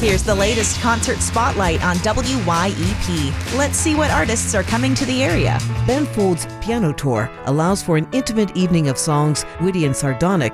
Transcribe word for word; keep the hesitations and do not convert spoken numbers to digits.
Here's the latest concert spotlight on W Y E P. Let's see what artists are coming to the area. Ben Folds Piano Tour allows for an intimate evening of songs, witty and sardonic,